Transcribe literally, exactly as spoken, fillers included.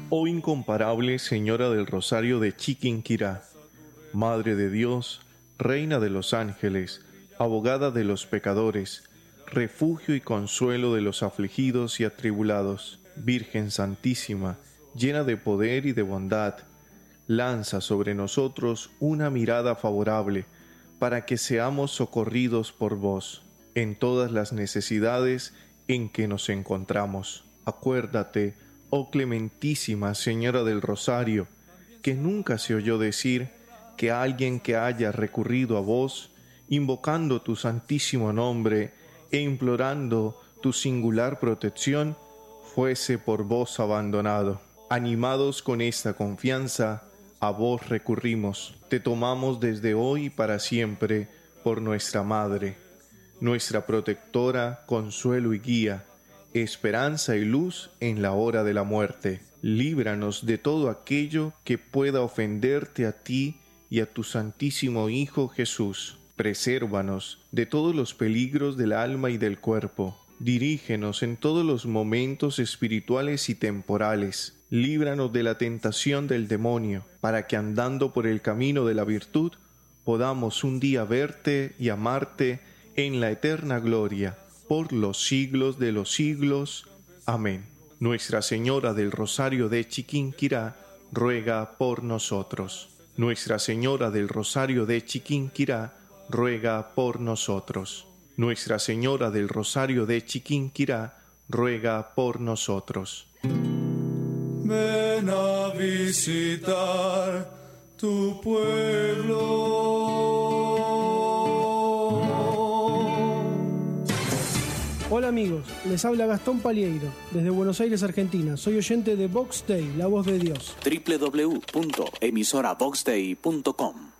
Oh incomparable Señora del Rosario de Chiquinquirá, Madre de Dios, Reina de los ángeles, abogada de los pecadores, refugio y consuelo de los afligidos y atribulados, Virgen Santísima, llena de poder y de bondad, lanza sobre nosotros una mirada favorable para que seamos socorridos por vos en todas las necesidades en que nos encontramos. Acuérdate, oh clementísima Señora del Rosario, que nunca se oyó decir que alguien que haya recurrido a vos, invocando tu santísimo nombre e implorando tu singular protección, fuese por vos abandonado. Animados con esta confianza, a vos recurrimos. Te tomamos desde hoy y para siempre por nuestra Madre, nuestra protectora, consuelo y guía, esperanza y luz en la hora de la muerte. Líbranos de todo aquello que pueda ofenderte a ti y a tu Santísimo Hijo Jesús. Presérvanos de todos los peligros del alma y del cuerpo. Dirígenos en todos los momentos espirituales y temporales. Líbranos de la tentación del demonio, para que andando por el camino de la virtud, podamos un día verte y amarte en la eterna gloria, por los siglos de los siglos. Amén. Nuestra Señora del Rosario de Chiquinquirá, ruega por nosotros. Nuestra Señora del Rosario de Chiquinquirá, ruega por nosotros. Nuestra Señora del Rosario de Chiquinquirá, ruega por nosotros. Ven a visitar tu pueblo. Hola amigos, les habla Gastón Palieiro, desde Buenos Aires, Argentina. Soy oyente de Vox Day, la voz de Dios. doble u doble u doble u punto emisora vox day punto com